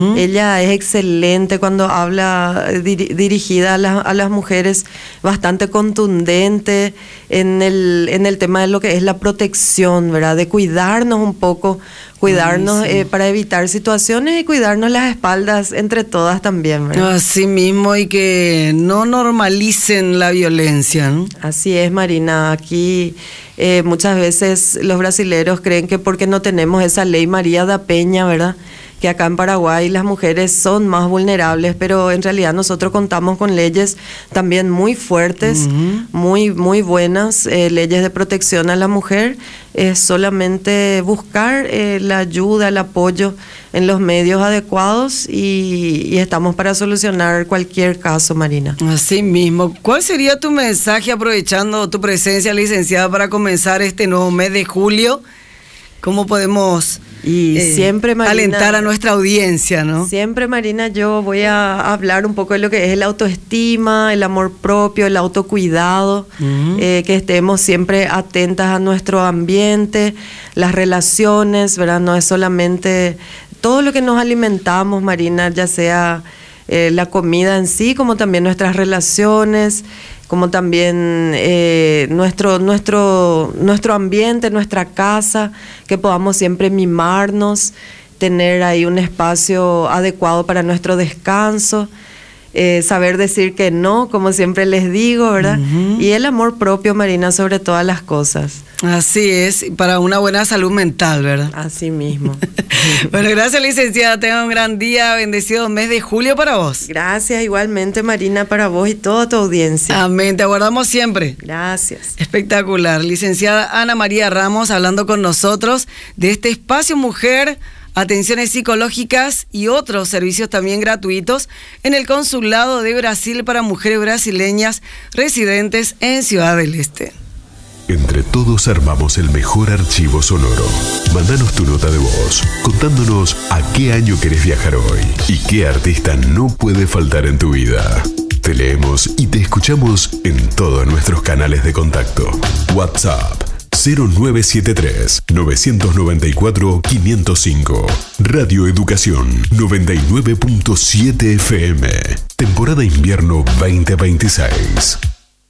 Ella es excelente cuando habla dirigida a las mujeres, bastante contundente en el tema de lo que es la protección, ¿verdad? De cuidarnos un poco, cuidarnos para evitar situaciones y cuidarnos las espaldas entre todas también, ¿verdad? Así mismo, y que no normalicen la violencia, ¿no? Así es, Marina. Aquí muchas veces los brasileros creen que porque no tenemos esa ley María da Peña, ¿verdad?, que acá en Paraguay las mujeres son más vulnerables, pero en realidad nosotros contamos con leyes también muy fuertes, muy buenas, leyes de protección a la mujer. Es solamente buscar la ayuda, el apoyo en los medios adecuados y estamos para solucionar cualquier caso, Marina. Así mismo. ¿Cuál sería tu mensaje, aprovechando tu presencia, licenciada, para comenzar este nuevo mes de julio? ¿Cómo podemos siempre, Marina, alentar a nuestra audiencia, ¿no? Siempre, Marina, yo voy a hablar un poco de lo que es la autoestima, el amor propio, el autocuidado, que estemos siempre atentas a nuestro ambiente, las relaciones, ¿verdad? No es solamente todo lo que nos alimentamos, Marina, ya sea la comida en sí, como también nuestras relaciones, como también nuestro ambiente, nuestra casa, que podamos siempre mimarnos, tener ahí un espacio adecuado para nuestro descanso, saber decir que no, como siempre les digo, ¿verdad? Y el amor propio, Marina, sobre todas las cosas. Así es, para una buena salud mental, ¿verdad? Así mismo. Bueno, gracias, licenciada. Tenga un gran día, bendecido mes de julio para vos. Gracias, igualmente, Marina, para vos y toda tu audiencia. Amén, te aguardamos siempre. Gracias. Espectacular. Licenciada Ana María Ramos hablando con nosotros de este espacio mujer, atenciones psicológicas y otros servicios también gratuitos en el Consulado de Brasil para mujeres brasileñas residentes en Ciudad del Este. Entre todos armamos el mejor archivo sonoro. Mándanos tu nota de voz, contándonos a qué año querés viajar hoy y qué artista no puede faltar en tu vida. Te leemos y te escuchamos en todos nuestros canales de contacto. WhatsApp 0973-994-505. Radio Educación 99.7 FM. Temporada invierno 2026.